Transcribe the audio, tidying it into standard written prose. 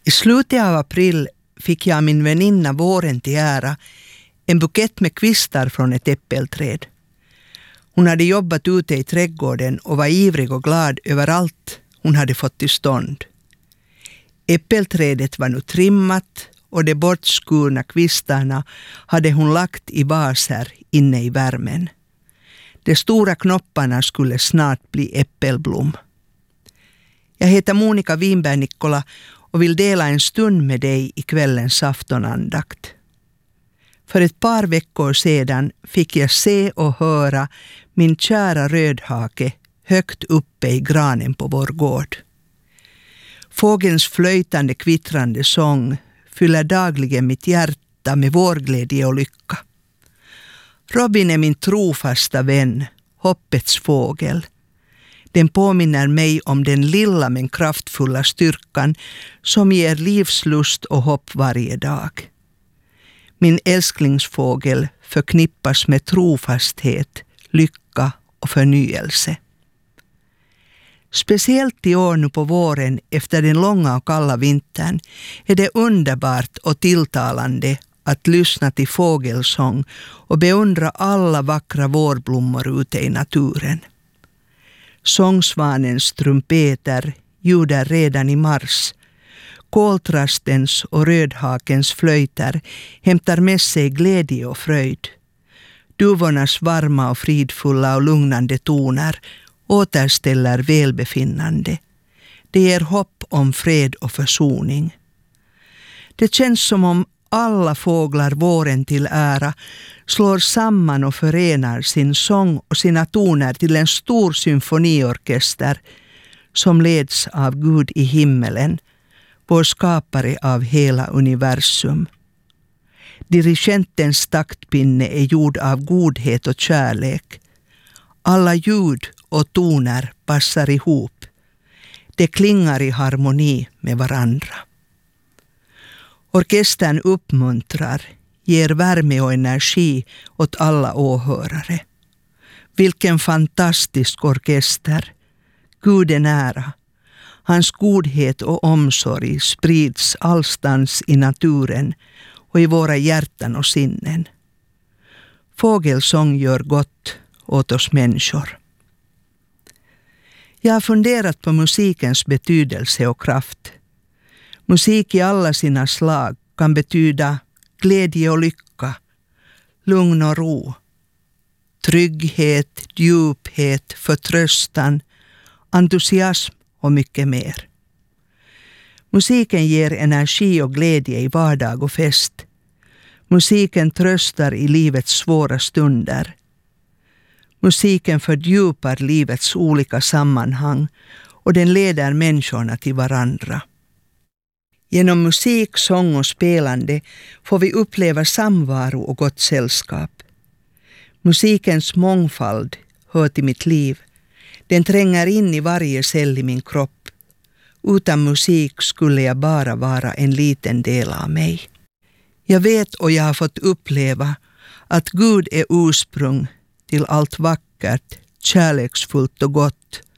I slutet av april fick jag min väninna våren till ära en bukett med kvistar från ett äppelträd. Hon hade jobbat ute i trädgården och var ivrig och glad över allt hon hade fått till stånd. Äppelträdet var nu trimmat och de bortskurna kvistarna hade hon lagt i vaser inne i värmen. De stora knopparna skulle snart bli äppelblom. Jag heter Monica Winberg-Nikkola och vill dela en stund med dig i kvällens aftonandakt. För ett par veckor sedan fick jag se och höra min kära rödhake högt uppe i granen på vår gård. Fågelns flöjtande kvittrande sång fyller dagligen mitt hjärta med vårglädje och lycka. Robin är min trofasta vän, hoppets fågel. Den påminner mig om den lilla men kraftfulla styrkan som ger livslust och hopp varje dag. Min älsklingsfågel förknippas med trofasthet, lycka och förnyelse. Speciellt i år nu på våren efter den långa och kalla vintern är det underbart och tilltalande att lyssna till fågelsång och beundra alla vackra vårblommor ute i naturen. Sångsvanens trumpeter ljuder redan i mars. Koltrastens och rödhakens flöjter hämtar med sig glädje och fröjd. Duvornas varma och fridfulla och lugnande toner återställer välbefinnande. Det ger hopp om fred och försoning. Det känns som om alla fåglar våren till ära slår samman och förenar sin sång och sina toner till en stor symfoniorkester som leds av Gud i himmelen, vår skapare av hela universum. Dirigentens taktpinne är gjord av godhet och kärlek. Alla ljud och toner passar ihop. De klingar i harmoni med varandra. Orkestern uppmuntrar, ger värme och energi åt alla åhörare. Vilken fantastisk orkester! Gud är nära. Hans godhet och omsorg sprids allstans i naturen och i våra hjärtan och sinnen. Fågelsång gör gott åt oss människor. Jag har funderat på musikens betydelse och kraft. Musik i alla sina slag kan betyda glädje och lycka, lugn och ro, trygghet, djuphet, förtröstan, entusiasm och mycket mer. Musiken ger energi och glädje i vardag och fest. Musiken tröstar i livets svåra stunder. Musiken fördjupar livets olika sammanhang och den leder människorna till varandra. Genom musik, sång och spelande får vi uppleva samvaro och gott sällskap. Musikens mångfald hör till mitt liv. Den tränger in i varje cell i min kropp. Utan musik skulle jag bara vara en liten del av mig. Jag vet och jag har fått uppleva att Gud är ursprung till allt vackert, kärleksfullt och gott.